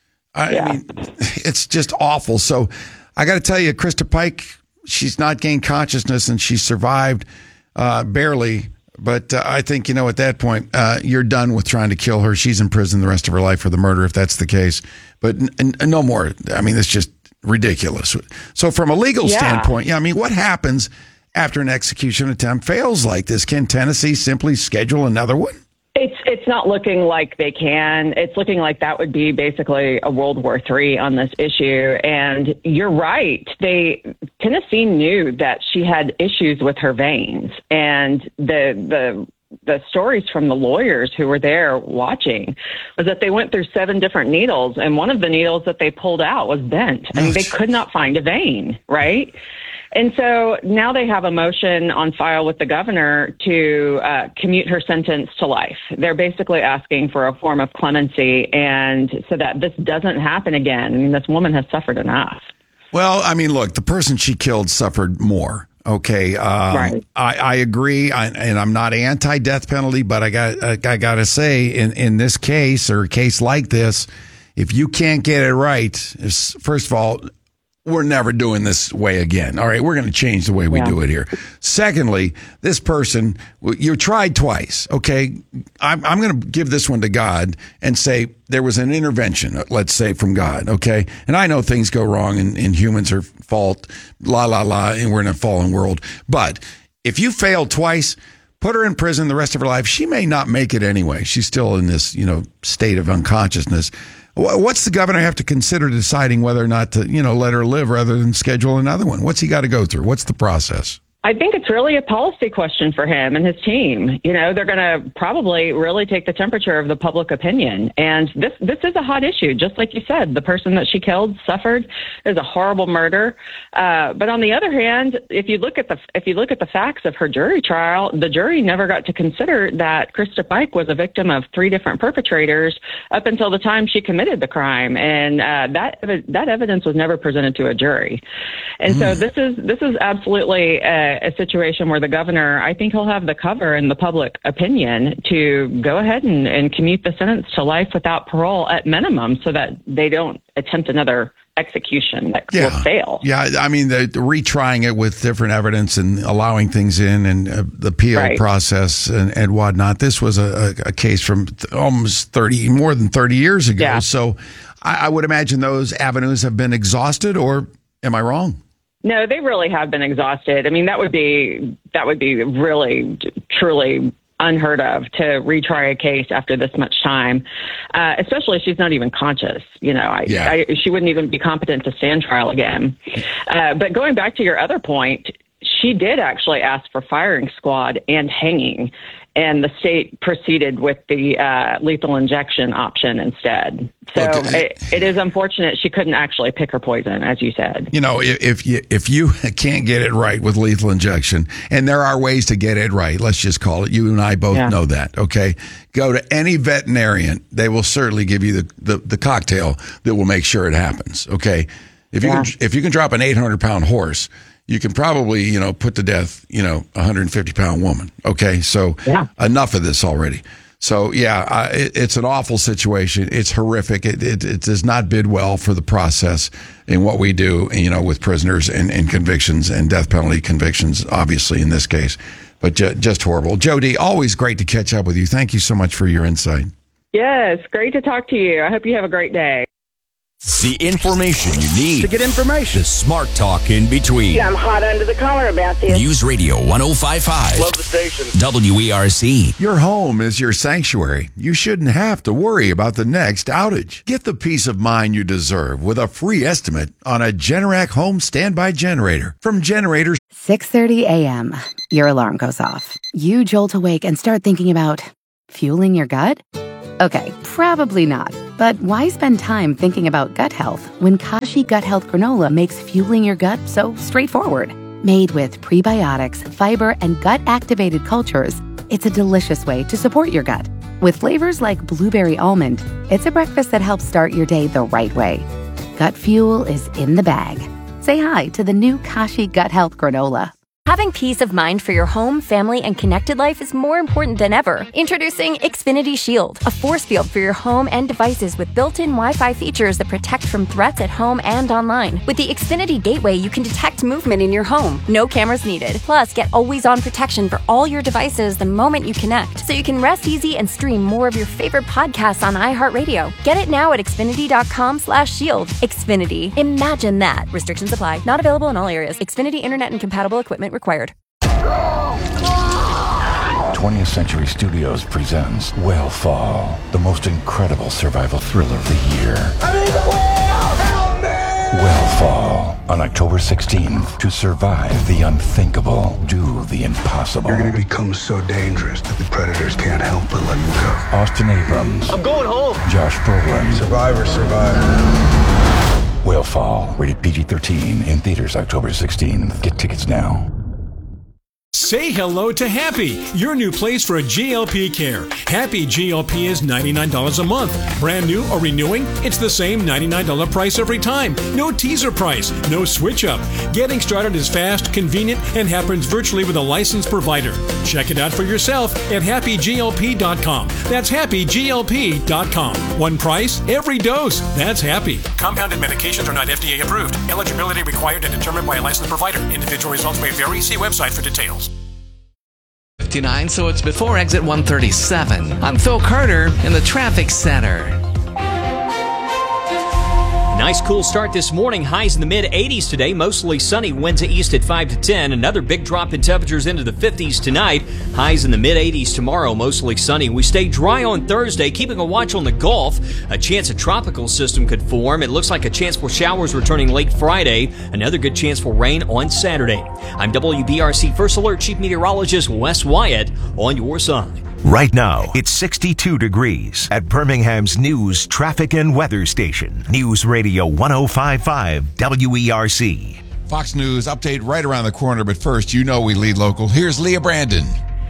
I yeah. mean, it's just awful. So I got to tell you, Krista Pike, she's not gained consciousness and she survived uh, barely. But uh, I think, you know, at that point, uh, you're done with trying to kill her. She's in prison the rest of her life for the murder, if that's the case. But n- n- no more. I mean, it's just ridiculous. So from a legal yeah. standpoint, yeah, I mean, what happens after an execution attempt fails like this? Can Tennessee simply schedule another one? It's it's not looking like they can. It's looking like that would be basically a World War Three on this issue. And you're right. They Tennessee knew that she had issues with her veins, and the the the stories from the lawyers who were there watching was that they went through seven different needles, and one of the needles that they pulled out was bent. I mean, they could not find a vein, right? And so now they have a motion on file with the governor to uh, commute her sentence to life. They're basically asking for a form of clemency, and so that this doesn't happen again. I mean, this woman has suffered enough. Well, I mean, look, the person she killed suffered more. Okay, um, right. I, I agree, I, and I'm not anti-death penalty, but I got I, I got to say, in, in this case or a case like this, if you can't get it right, first of all, we're never doing this way again. All right, we're going to change the way we yeah. do it here. Secondly, this person, you tried twice, okay? I'm, I'm going to give this one to God and say there was an intervention, let's say, from God, okay? And I know things go wrong and, and humans are fault, la, la, la, and we're in a fallen world. But if you failed twice, put her in prison the rest of her life. She may not make it anyway. She's still in this, you know, state of unconsciousness. What's the governor have to consider deciding whether or not to, you know, let her live rather than schedule another one? What's he got to go through? What's the process? I think it's really a policy question for him and his team. You know, they're going to probably really take the temperature of the public opinion. And this this is a hot issue. Just like you said, the person that she killed suffered. It was a horrible murder. Uh, but on the other hand, if you look at the if you look at the facts of her jury trial, the jury never got to consider that Krista Pike was a victim of three different perpetrators up until the time she committed the crime. And uh, that that evidence was never presented to a jury. And mm. so this is this is absolutely a, a situation where the governor, I think he'll have the cover in the public opinion to go ahead and, and commute the sentence to life without parole at minimum so that they don't attempt another execution that yeah. will fail. Yeah, I mean, the, the retrying it with different evidence and allowing things in and uh, the appeal right. process and, and whatnot. This was a, a case from th- almost thirty, more than thirty years ago. Yeah. So I, I would imagine those avenues have been exhausted, or am I wrong? No, they really have been exhausted. I mean, that would be that would be really, truly unheard of to retry a case after this much time, uh, especially if she's not even conscious. You know, I, yeah. I, she wouldn't even be competent to stand trial again. Uh, but going back to your other point, she did actually ask for firing squad and hanging, and the state proceeded with the uh, lethal injection option instead. So okay. it, it is unfortunate she couldn't actually pick her poison, as you said. You know, if, if you if you can't get it right with lethal injection, and there are ways to get it right, let's just call it. You and I both yeah. know that, okay? Go to any veterinarian. They will certainly give you the, the, the cocktail that will make sure it happens, okay? If you, yeah. can, if you can drop an eight hundred pound horse, you can probably, you know, put to death, you know, a one hundred fifty pound woman. Okay. So yeah. enough of this already. So, yeah, uh, it, it's an awful situation. It's horrific. It, it, it does not bid well for the process in what we do, you know, with prisoners and, and convictions and death penalty convictions, obviously, in this case. But ju- just horrible. Jody, always great to catch up with you. Thank you so much for your insight. Yes, great to talk to you. I hope you have a great day. The information you need to get information. The smart talk in between. Yeah, I'm hot under the collar about this. News Radio one oh five point five. Love the station. W E R C. Your home is your sanctuary. You shouldn't have to worry about the next outage. Get the peace of mind you deserve with a free estimate on a Generac home standby generator from Generators. six thirty a.m. Your alarm goes off. You jolt awake and start thinking about fueling your gut? Okay, probably not. But why spend time thinking about gut health when Kashi Gut Health Granola makes fueling your gut so straightforward? Made with prebiotics, fiber, and gut-activated cultures, it's a delicious way to support your gut. With flavors like blueberry almond, it's a breakfast that helps start your day the right way. Gut fuel is in the bag. Say hi to the new Kashi Gut Health Granola. Having peace of mind for your home, family, and connected life is more important than ever. Introducing Xfinity Shield, a force field for your home and devices with built-in Wi-Fi features that protect from threats at home and online. With the Xfinity Gateway, you can detect movement in your home. No cameras needed. Plus, get always-on protection for all your devices the moment you connect, so you can rest easy and stream more of your favorite podcasts on iHeartRadio. Get it now at Xfinity.com slash shield. Xfinity. Imagine that. Restrictions apply. Not available in all areas. Xfinity Internet and compatible equipment required. twentieth Century Studios presents Whale the most incredible survival thriller of the year. I need the whale! Help me! Whale on October sixteenth. To survive the unthinkable, do the impossible. You're going to become so dangerous that the predators can't help but let you go. Austin Abrams. I'm going home. Josh Brolin. Survivor, survivor. Whale, rated P G thirteen, in theaters October sixteenth. Get tickets now. Say hello to Happy, your new place for a G L P care. Happy G L P is ninety-nine dollars a month. Brand new or renewing, it's the same ninety-nine dollars price every time. No teaser price, no switch up. Getting started is fast, convenient, and happens virtually with a licensed provider. Check it out for yourself at happy G L P dot com. That's happy G L P dot com. One price, every dose. That's Happy. Compounded medications are not F D A approved. Eligibility required and determined by a licensed provider. Individual results may vary. See website for details. fifty-nine, so it's before exit one thirty-seven. I'm Phil Carter in the traffic center. Nice cool start this morning. Highs in the mid eighties today. Mostly sunny. Winds east at five to ten. Another big drop in temperatures into the fifties tonight. Highs in the mid eighties tomorrow. Mostly sunny. We stay dry on Thursday. Keeping a watch on the Gulf. A chance a tropical system could form. It looks like a chance for showers returning late Friday. Another good chance for rain on Saturday. I'm W B R C First Alert Chief Meteorologist Wes Wyatt on your side. Right now, it's sixty-two degrees at Birmingham's news, traffic, and weather station. News Radio one oh five point five W E R C. Fox News update right around the corner, but first, you know we lead local. Here's Leah Brandon.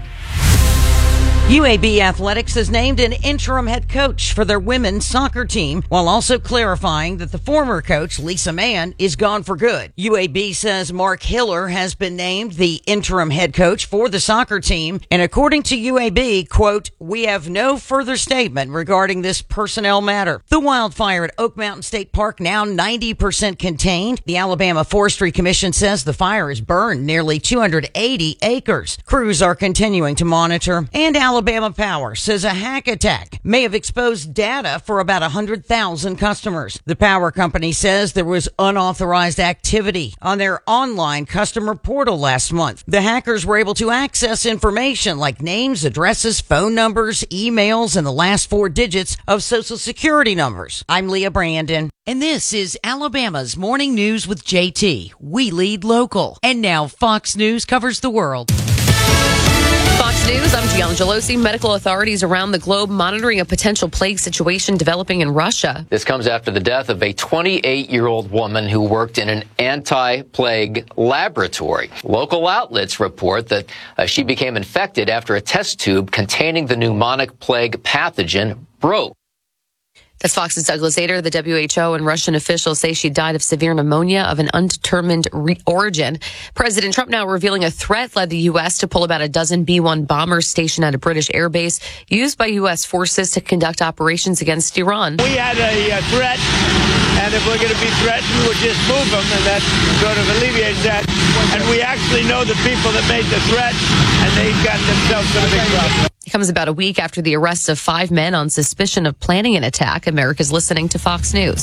U A B Athletics has named an interim head coach for their women's soccer team, while also clarifying that the former coach, Lisa Mann, is gone for good. U A B says Mark Hiller has been named the interim head coach for the soccer team, and according to U A B, quote, "We have no further statement regarding this personnel matter." The wildfire at Oak Mountain State Park now ninety percent contained. The Alabama Forestry Commission says the fire has burned nearly two hundred eighty acres. Crews are continuing to monitor, and Alabama Alabama Power says a hack attack may have exposed data for about one hundred thousand customers. The power company says there was unauthorized activity on their online customer portal last month. The hackers were able to access information like names, addresses, phone numbers, emails, and the last four digits of Social Security numbers. I'm Leah Brandon, and this is Alabama's Morning News with J T. We lead local. And now Fox News covers the world. Fox News, I'm Deanna Gelosi. Medical authorities around the globe monitoring a potential plague situation developing in Russia. This comes after the death of a twenty-eight-year-old woman who worked in an anti-plague laboratory. Local outlets report that uh, she became infected after a test tube containing the pneumonic plague pathogen broke. That's Fox's Douglas Ader. The W H O and Russian officials say she died of severe pneumonia of an undetermined re- origin. President Trump now revealing a threat led the U S to pull about a dozen B one bombers stationed at a British air base used by U S forces to conduct operations against Iran. We had a uh, threat, and if we're going to be threatened, we'll just move them, and that sort of alleviates that. And we actually know the people that made the threat, and they've gotten themselves in a big problem. It comes about a week after the arrest of five men on suspicion of planning an attack. America's listening to Fox News.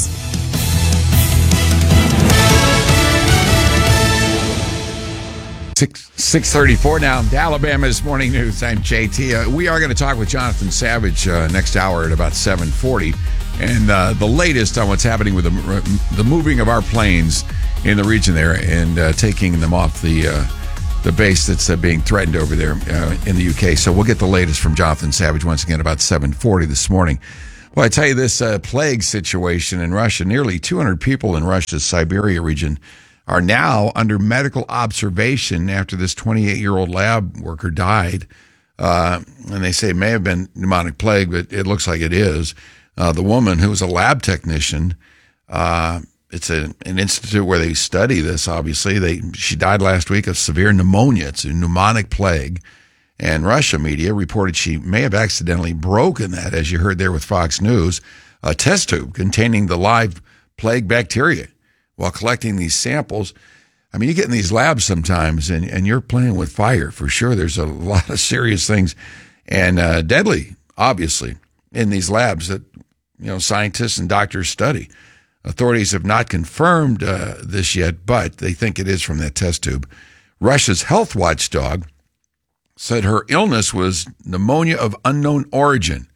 Six six thirty four now. Alabama's morning news. I'm J T. Uh, we are going to talk with Jonathan Savage uh, next hour at about seven forty, and uh, the latest on what's happening with the the moving of our planes in the region there and uh, taking them off the uh, the base that's uh, being threatened over there uh, in the U K. So we'll get the latest from Jonathan Savage once again about seven forty this morning. Well, I tell you, this uh, plague situation in Russia, nearly two hundred people in Russia's Siberia region are now under medical observation after this twenty-eight-year-old lab worker died. Uh, and they say it may have been pneumonic plague, but it looks like it is. Uh, the woman, who was a lab technician, uh, it's a, an institute where they study this, obviously. They She died last week of severe pneumonia. It's a pneumonic plague. And Russia media reported she may have accidentally broken that, as you heard there with Fox News, a test tube containing the live plague bacteria while collecting these samples. I mean, you get in these labs sometimes, and, and you're playing with fire for sure. There's a lot of serious things and uh, deadly, obviously, in these labs that, you know, scientists and doctors study. Authorities have not confirmed uh, this yet, but they think it is from that test tube. Russia's health watchdog said her illness was pneumonia of unknown origin.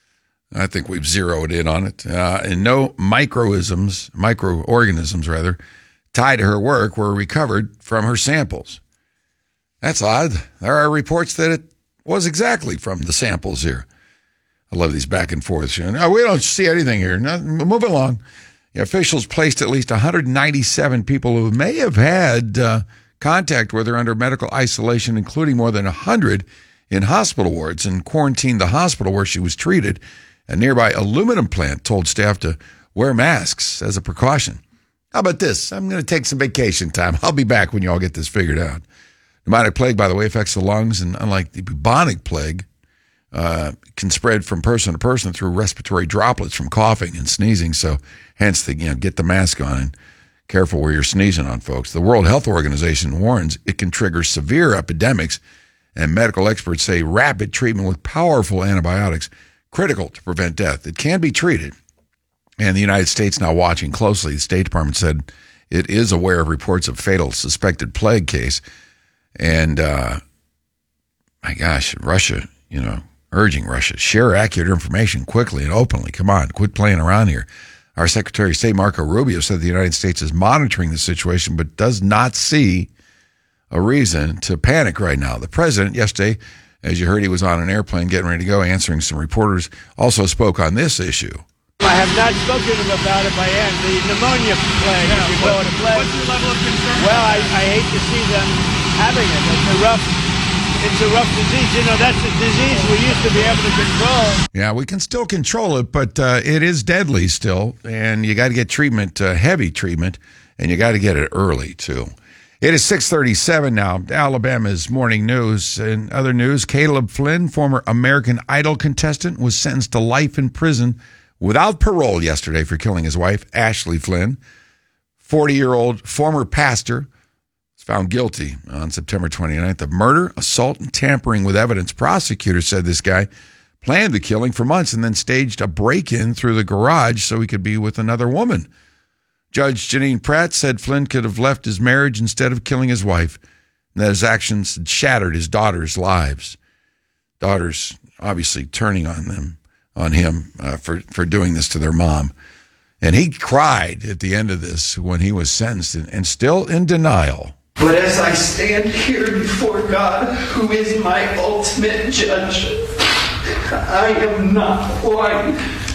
I think we've zeroed in on it. Uh, and no microisms, microorganisms rather, tied to her work were recovered from her samples. That's odd. There are reports that it was exactly from the samples here. I love these back and forths. No, we don't see anything here. No, move along. The officials placed at least one hundred ninety-seven people who may have had uh, contact with her under medical isolation, including more than one hundred in hospital wards, and quarantined the hospital where she was treated. A nearby aluminum plant told staff to wear masks as a precaution. How about this? I'm going to take some vacation time. I'll be back when you all get this figured out. Pneumonic plague, by the way, affects the lungs, and unlike the bubonic plague, uh, can spread from person to person through respiratory droplets from coughing and sneezing. So hence, the, you know, get the mask on and careful where you're sneezing on, folks. The World Health Organization warns it can trigger severe epidemics, and medical experts say rapid treatment with powerful antibiotics critical to prevent death. It can be treated, and the United States now watching closely. The State Department said it is aware of reports of fatal suspected plague case, and uh, my gosh, Russia, you know, urging Russia, share accurate information quickly and openly. Come on, quit playing around here. Our Secretary of State, Marco Rubio, said the United States is monitoring the situation but does not see a reason to panic right now. The president yesterday, as you heard, he was on an airplane getting ready to go, answering some reporters, also spoke on this issue. I have not spoken to him about it by hand. The pneumonia plague, yeah, if you call it a plague. What's your level of concern? Well, I, I hate to see them having it. It's a rough, it's a rough disease. You know, that's a disease we used to be able to control. Yeah, we can still control it, but uh, it is deadly still, and you got to get treatment, uh, heavy treatment, and you got to get it early, too. It is six thirty-seven now. Alabama's morning news. In other news, Caleb Flynn, former American Idol contestant, was sentenced to life in prison without parole yesterday for killing his wife, Ashley Flynn. forty-year-old former pastor was found guilty on September twenty-ninth of murder, assault, and tampering with evidence. Prosecutors said this guy planned the killing for months and then staged a break-in through the garage so he could be with another woman. Judge Janine Pratt said Flynn could have left his marriage instead of killing his wife, and that his actions had shattered his daughters' lives. Daughters obviously turning on them, on him uh, for, for doing this to their mom. And he cried at the end of this when he was sentenced, and, and still in denial. But as I stand here before God, who is my ultimate judge, I am not lying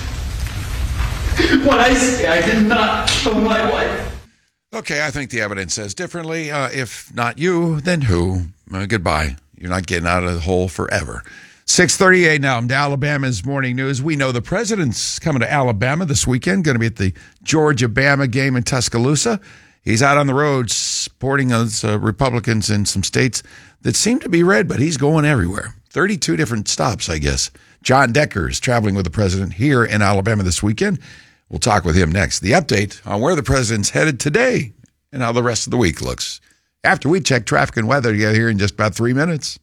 when I say I did not kill my wife. Okay, I think the evidence says differently. Uh, if not you, then who? Uh, goodbye. You're not getting out of the hole forever. six thirty-eight now. I'm to Alabama's morning news. We know the president's coming to Alabama this weekend, going to be at the Georgia-Bama game in Tuscaloosa. He's out on the road supporting those uh, Republicans in some states that seem to be red, but he's going everywhere. thirty-two different stops, I guess. John Decker is traveling with the president here in Alabama this weekend. We'll talk with him next. The update on where the president's headed today and how the rest of the week looks. After we check traffic and weather together here in just about three minutes.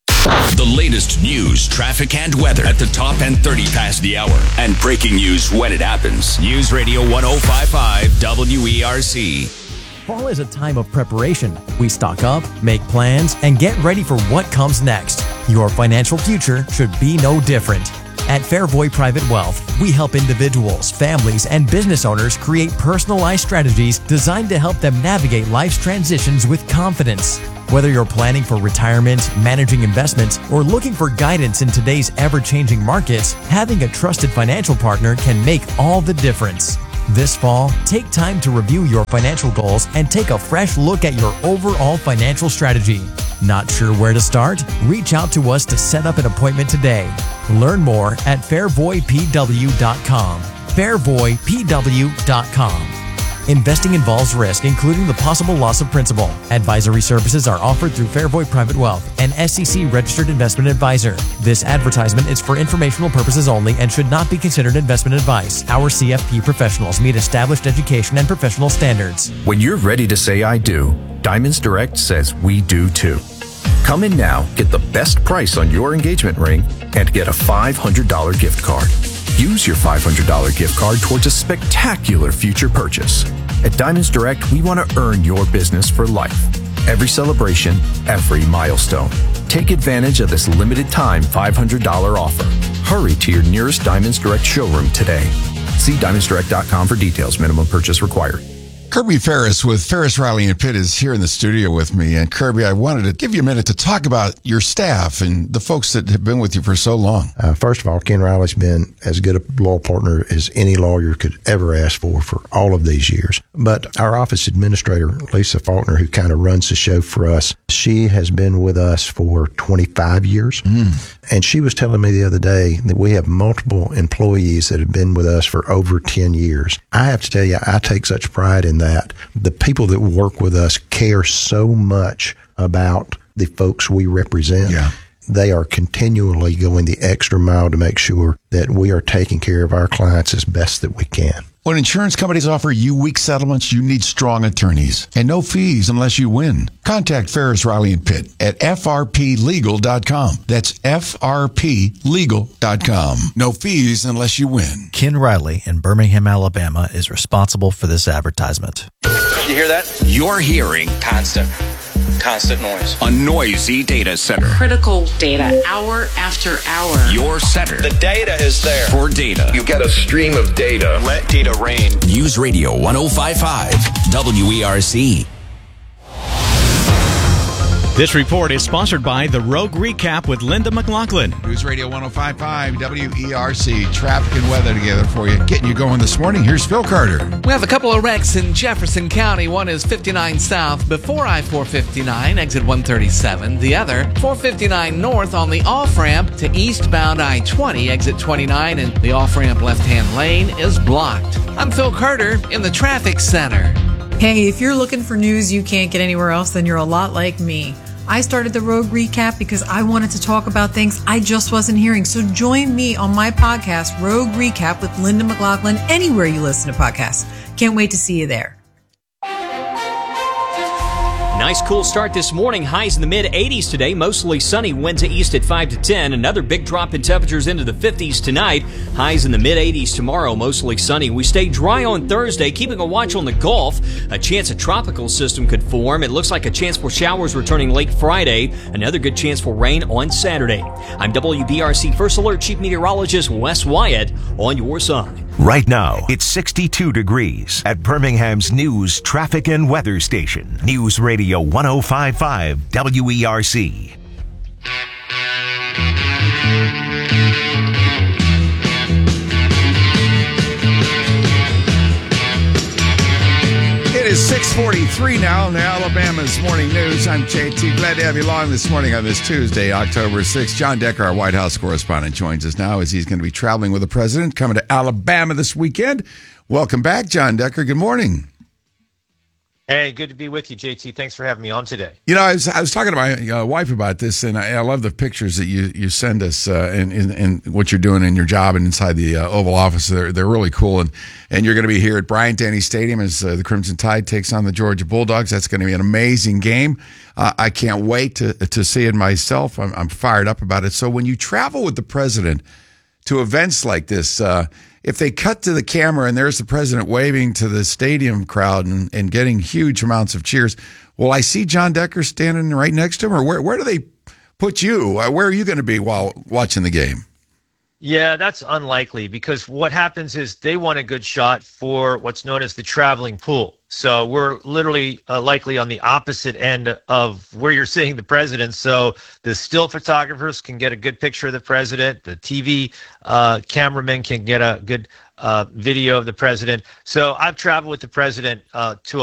The latest news, traffic, and weather at the top and thirty past the hour. And breaking news when it happens. News Radio one oh five point five W E R C. Fall is a time of preparation. We stock up, make plans, and get ready for what comes next. Your financial future should be no different. At Fairvoy Private Wealth, we help individuals, families, and business owners create personalized strategies designed to help them navigate life's transitions with confidence. Whether you're planning for retirement, managing investments, or looking for guidance in today's ever-changing markets, having a trusted financial partner can make all the difference. This fall, take time to review your financial goals and take a fresh look at your overall financial strategy. Not sure where to start? Reach out to us to set up an appointment today. Learn more at fairvoy p w dot com. fairvoy p w dot com. Investing involves risk, including the possible loss of principal. Advisory services are offered through Fairvoy Private Wealth, an S E C-registered investment advisor. This advertisement is for informational purposes only and should not be considered investment advice. Our C F P professionals meet established education and professional standards. When you're ready to say I do, Diamonds Direct says we do too. Come in now, get the best price on your engagement ring, and get a five hundred dollars gift card. Use your five hundred dollars gift card towards a spectacular future purchase. At Diamonds Direct, we want to earn your business for life. Every celebration, every milestone. Take advantage of this limited time five hundred dollars offer. Hurry to your nearest Diamonds Direct showroom today. See diamonds direct dot com for details. Minimum purchase required. Kirby Ferris with Ferris, Riley, and Pitt is here in the studio with me. And Kirby, I wanted to give you a minute to talk about your staff and the folks that have been with you for so long. Uh, first of all, Ken Riley's been as good a law partner as any lawyer could ever ask for for all of these years. But our office administrator, Lisa Faulkner, who kind of runs the show for us, she has been with us for twenty-five years. Mm. And she was telling me the other day that we have multiple employees that have been with us for over ten years. I have to tell you, I take such pride in that. The people that work with us care so much about the folks we represent. Yeah. They are continually going the extra mile to make sure that we are taking care of our clients as best that we can. When insurance companies offer you weak settlements, you need strong attorneys and no fees unless you win. Contact Ferris, Riley, and Pitt at f r p legal dot com. That's f r p legal dot com. No fees unless you win. Ken Riley in Birmingham, Alabama is responsible for this advertisement. You hear that? You're hearing constant. Constant noise. A noisy data center. Critical data, hour after hour. Your center. The data is there. For data. You get a stream of data. Let data rain. News Radio one oh five point five W E R C. This report is sponsored by The Rogue Recap with Linda McLaughlin. News Radio one oh five point five W E R C. Traffic and weather together for you. Getting you going this morning. Here's Phil Carter. We have a couple of wrecks in Jefferson County. One is fifty-nine south before I four fifty-nine, exit one thirty-seven. The other, four fifty-nine north on the off-ramp to eastbound I twenty, exit twenty-nine, and the off-ramp left-hand lane is blocked. I'm Phil Carter in the traffic center. Hey, if you're looking for news you can't get anywhere else, then you're a lot like me. I started the Rogue Recap because I wanted to talk about things I just wasn't hearing. So join me on my podcast, Rogue Recap with Linda McLaughlin, anywhere you listen to podcasts. Can't wait to see you there. Nice cool start this morning. Highs in the mid eighties today. Mostly sunny. Winds to east at five to ten. Another big drop in temperatures into the fifties tonight. Highs in the mid eighties tomorrow. Mostly sunny. We stay dry on Thursday. Keeping a watch on the Gulf. A chance a tropical system could form. It looks like a chance for showers returning late Friday. Another good chance for rain on Saturday. I'm W B R C First Alert Chief Meteorologist Wes Wyatt on your side. Right now, it's sixty-two degrees at Birmingham's news, traffic, and weather station. News Radio one oh five point five W E R C. It is six forty-three now in Alabama's Morning News. I'm J T. Glad to have you along this morning on this Tuesday, October sixth. John Decker, our White House correspondent, joins us now as he's going to be traveling with the president, coming to Alabama this weekend. Welcome back, John Decker. Good morning. Hey, good to be with you, J T. Thanks for having me on today. You know, I was I was talking to my uh, wife about this, and I, I love the pictures that you, you send us uh, and, and, and what you're doing in your job and inside the uh, Oval Office. They're they're really cool, and and you're going to be here at Bryant-Denny Stadium as uh, the Crimson Tide takes on the Georgia Bulldogs. That's going to be an amazing game. Uh, I can't wait to to see it myself. I'm, I'm fired up about it. So when you travel with the president to events like this, uh, if they cut to the camera and there's the president waving to the stadium crowd and, and getting huge amounts of cheers, will I see John Decker standing right next to him, or where, where do they put you? Uh, where are you going to be while watching the game? Yeah, that's unlikely because what happens is they want a good shot for what's known as the traveling pool. So we're literally uh, likely on the opposite end of where you're seeing the president. So the still photographers can get a good picture of the president. The T V uh, cameramen can get a good uh, video of the president. So I've traveled with the president uh, to